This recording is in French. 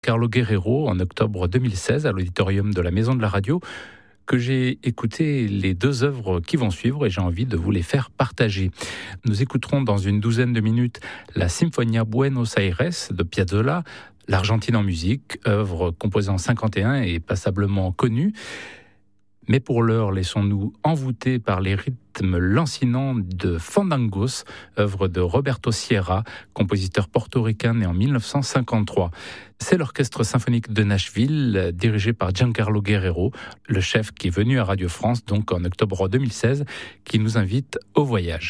Carlo Guerrero en octobre 2016 à l'auditorium de la Maison de la Radio, que j'ai écouté les deux œuvres qui vont suivre et j'ai envie de vous les faire partager. Nous écouterons dans une douzaine de minutes la Sinfonia Buenos Aires de Piazzolla, l'Argentine en musique, œuvre composée en 51 et passablement connue. Mais pour l'heure, laissons-nous envoûter par les rythmes lancinants de Fandangos, œuvre de Roberto Sierra, compositeur portoricain né en 1953. C'est l'orchestre symphonique de Nashville, dirigé par Giancarlo Guerrero, le chef qui est venu à Radio France donc en octobre 2016, qui nous invite au voyage.